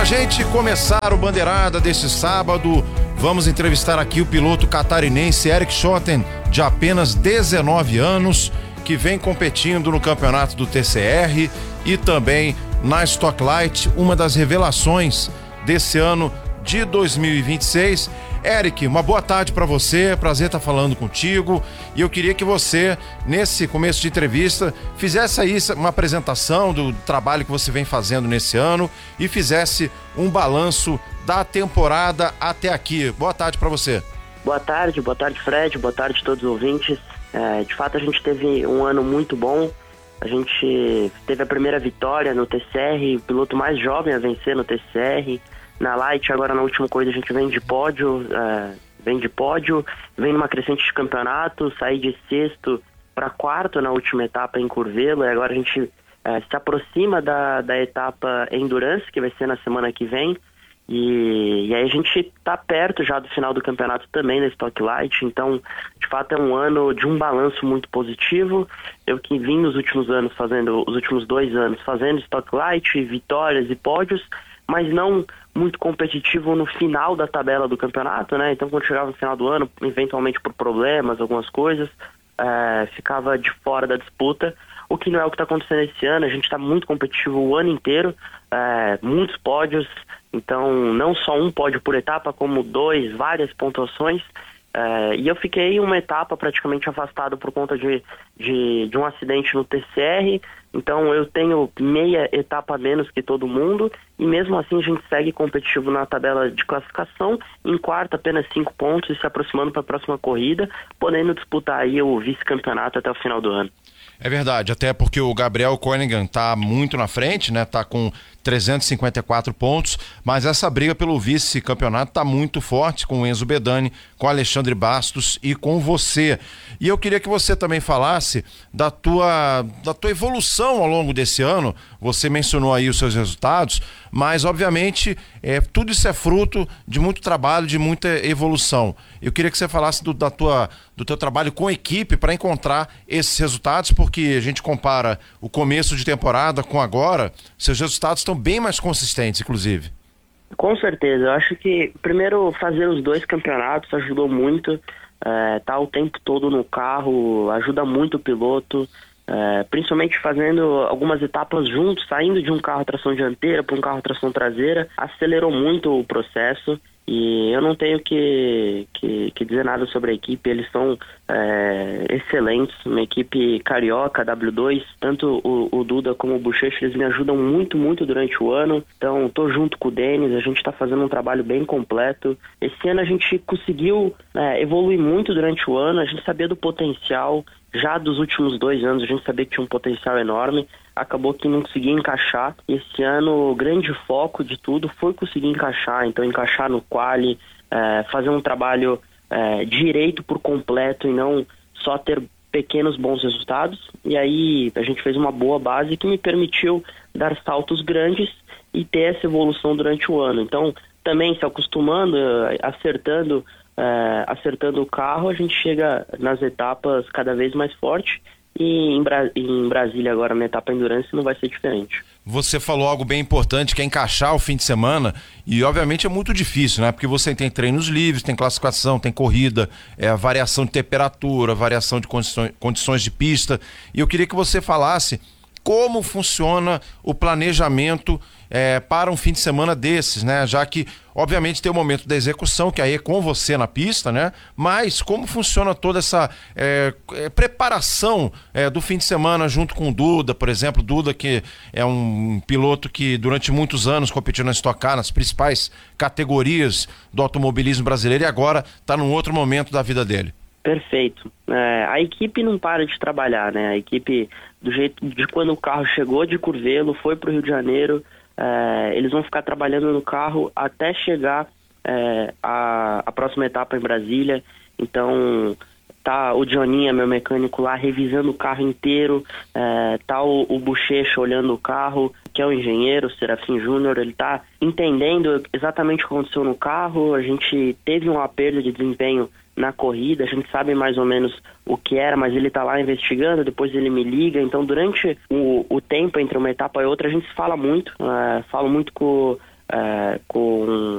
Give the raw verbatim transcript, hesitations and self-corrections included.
gente começar o Bandeirada desse sábado, vamos entrevistar aqui o piloto catarinense Eric Schotten, de apenas dezenove anos, que vem competindo no campeonato do T C R e também na Stock Light, uma das revelações desse ano de dois mil e vinte e seis. Eric, uma boa tarde para você, prazer estar falando contigo, e eu queria que você, nesse começo de entrevista, fizesse aí uma apresentação do trabalho que você vem fazendo nesse ano e fizesse um balanço da temporada até aqui. Boa tarde para você. Boa tarde, boa tarde Fred, boa tarde a todos os ouvintes. É, de fato a gente teve um ano muito bom, a gente teve a primeira vitória no T C R, o piloto mais jovem a vencer no T C R. Na Light, agora na última corrida, a gente vem de pódio, é, vem de pódio, vem numa crescente de campeonato, saí de sexto para quarto na última etapa em Curvelo, e agora a gente é, se aproxima da, da etapa Endurance, que vai ser na semana que vem, e, e aí a gente está perto já do final do campeonato também na Stock Light, então de fato é um ano de um balanço muito positivo. Eu que vim nos últimos anos fazendo, os últimos dois anos fazendo Stock Light, vitórias e pódios, mas não muito competitivo no final da tabela do campeonato, né? Então, quando chegava no final do ano, eventualmente por problemas, algumas coisas, é, ficava de fora da disputa, o que não é o que está acontecendo esse ano. A gente está muito competitivo o ano inteiro, é, muitos pódios, então não só um pódio por etapa, como dois, várias pontuações. É, e eu fiquei uma etapa praticamente afastado por conta de, de, de um acidente no T C R, então eu tenho meia etapa a menos que todo mundo, e mesmo assim a gente segue competitivo na tabela de classificação, em quarto apenas cinco pontos e se aproximando para a próxima corrida, podendo disputar aí o vice-campeonato até o final do ano. É verdade, até porque o Gabriel Koenigan tá muito na frente, né? Tá com trezentos e cinquenta e quatro pontos, mas essa briga pelo vice-campeonato tá muito forte com o Enzo Bedani, com o Alexandre Bastos e com você. E eu queria que você também falasse da tua, da tua evolução ao longo desse ano. Você mencionou aí os seus resultados, mas obviamente é, tudo isso é fruto de muito trabalho, de muita evolução. Eu queria que você falasse do, da tua, do teu trabalho com a equipe para encontrar esses resultados, porque a gente compara o começo de temporada com agora, seus resultados estão bem mais consistentes, inclusive. Com certeza, eu acho que primeiro fazer os dois campeonatos ajudou muito, é, tá o tempo todo no carro, ajuda muito o piloto, é, principalmente fazendo algumas etapas juntos, saindo de um carro a tração dianteira para um carro a tração traseira, acelerou muito o processo. E eu não tenho que, que, que dizer nada sobre a equipe, eles são é, excelentes, uma equipe carioca, W dois, tanto o, o Duda como o Bochecha, eles me ajudam muito, muito durante o ano, então estou junto com o Denis, a gente está fazendo um trabalho bem completo. Esse ano a gente conseguiu é, evoluir muito durante o ano, a gente sabia do potencial, já dos últimos dois anos a gente sabia que tinha um potencial enorme, acabou que não conseguia encaixar. Esse ano o grande foco de tudo foi conseguir encaixar, então encaixar no quali, é, fazer um trabalho é, direito por completo e não só ter pequenos bons resultados. E aí a gente fez uma boa base que me permitiu dar saltos grandes e ter essa evolução durante o ano. Então também se acostumando, acertando, é, acertando o carro, a gente chega nas etapas cada vez mais forte. E em, Bra- em Brasília agora, na etapa Endurance, não vai ser diferente. Você falou algo bem importante, que é encaixar o fim de semana, e obviamente é muito difícil, né? Porque você tem treinos livres, tem classificação, tem corrida, é, a variação de temperatura, variação de condições, condições de pista, e eu queria que você falasse como funciona o planejamento é, para um fim de semana desses, né? Já que, obviamente, tem o momento da execução, que aí é com você na pista, né? Mas como funciona toda essa é, é, preparação é, do fim de semana junto com o Duda, por exemplo, Duda, que é um piloto que durante muitos anos competiu na Stock Car, nas principais categorias do automobilismo brasileiro, e agora está num outro momento da vida dele. Perfeito. É, a equipe não para de trabalhar, né? A equipe, do jeito de quando o carro chegou de Curvelo, foi para o Rio de Janeiro, é, eles vão ficar trabalhando no carro até chegar é, a, a próxima etapa em Brasília. Então, tá o Dioninha, meu mecânico lá, revisando o carro inteiro, é, tá o, o Bochecha olhando o carro, que é o engenheiro, o Serafim Júnior, ele tá entendendo exatamente o que aconteceu no carro. A gente teve uma perda de desempenho na corrida, a gente sabe mais ou menos o que era, mas ele tá lá investigando, depois ele me liga, então durante o, o tempo entre uma etapa e outra a gente fala muito, uh, falo muito com, é, com